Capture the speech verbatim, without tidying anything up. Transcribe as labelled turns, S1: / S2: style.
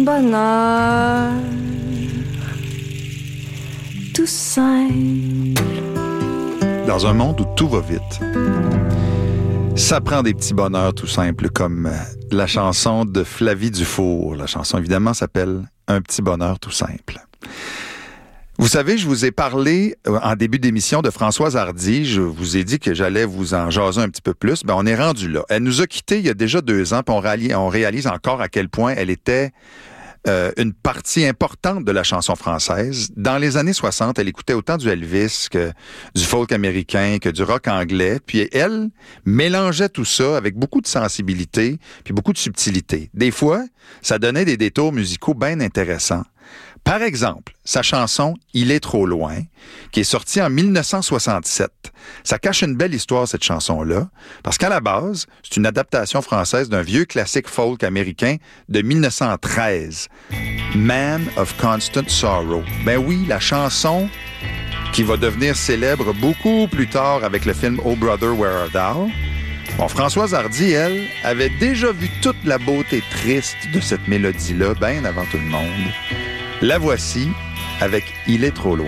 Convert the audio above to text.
S1: bonheur tout simple.
S2: Dans un monde où tout va vite, ça prend des petits bonheurs tout simples, comme la chanson de Flavie Dufour. La chanson, évidemment, s'appelle « Un petit bonheur tout simple ». Vous savez, je vous ai parlé en début d'émission de Françoise Hardy. Je vous ai dit que j'allais vous en jaser un petit peu plus. Ben, on est rendu là. Elle nous a quittés il y a déjà deux ans, puis on réalise, on réalise encore à quel point elle était euh, une partie importante de la chanson française. Dans les années soixante, elle écoutait autant du Elvis que du folk américain, que du rock anglais. Puis elle mélangeait tout ça avec beaucoup de sensibilité, puis beaucoup de subtilité. Des fois, ça donnait des détours musicaux bien intéressants. Par exemple, sa chanson « Il est trop loin », qui est sortie en dix-neuf cent soixante-sept. Ça cache une belle histoire, cette chanson-là, parce qu'à la base, c'est une adaptation française d'un vieux classique folk américain de dix-neuf cent treize, « Man of Constant Sorrow ». Ben oui, la chanson qui va devenir célèbre beaucoup plus tard avec le film « Oh Brother, Where Art Thou ». Bon, Françoise Hardy, elle, avait déjà vu toute la beauté triste de cette mélodie-là, bien avant tout le monde. La voici avec « Il est trop loin ».